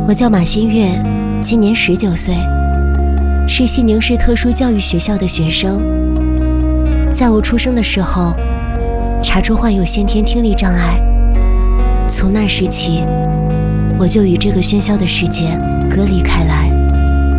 我叫马新月，今年19岁，是西宁市特殊教育学校的学生。在我出生的时候，查出患有先天听力障碍。从那时起，我就与这个喧嚣的世界隔离开来。